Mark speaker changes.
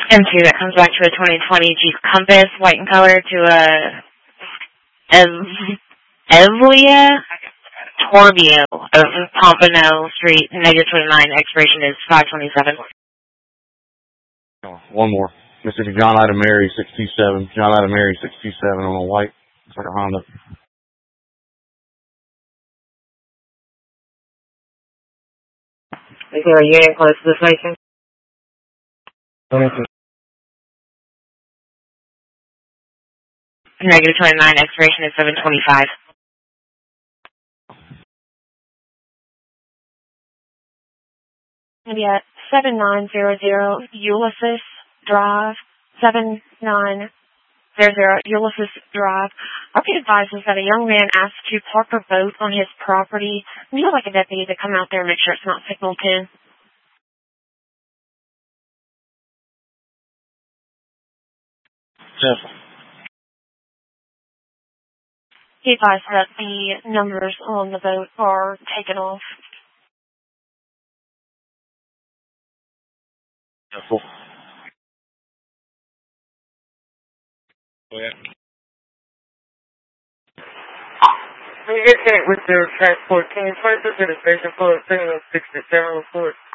Speaker 1: M2, that comes back to a 2020 Jeep Compass, white in color, to a Evlia Torbio of Pompano Street, -29. Expiration is 5/27.
Speaker 2: One more. Mississippi John Ida Mary 627. John Ida Mary 627 on a white. It's like a Honda.
Speaker 1: Is there a unit close to the station? -29. Expiration is 7/25.
Speaker 3: Maybe at 7900 Ulysses Drive, 7900 Ulysses Drive. Our kid advises that a young man asked to park a boat on his property. We would like a deputy to come out there and make sure it's not signal 10.
Speaker 2: Yes.
Speaker 3: He advised that the numbers on the boat are taken off.
Speaker 2: Cool.
Speaker 1: We just hit with their transport team. First, to the station for signal 67 report.